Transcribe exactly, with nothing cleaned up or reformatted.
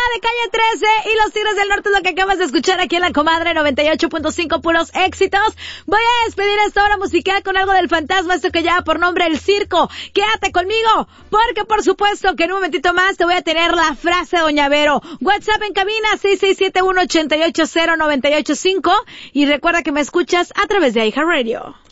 de Calle trece y Los Tigres del Norte es lo que acabas de escuchar aquí en La Comadre noventa y ocho punto cinco, puros éxitos. Voy a despedir esta hora musical con algo del fantasma, esto que lleva por nombre El Circo. Quédate conmigo, porque por supuesto que en un momentito más te voy a tener la frase de Doña Vero. WhatsApp en cabina seis seis siete uno, ocho ocho cero, nueve ocho cinco y recuerda que me escuchas a través de iHeartRadio.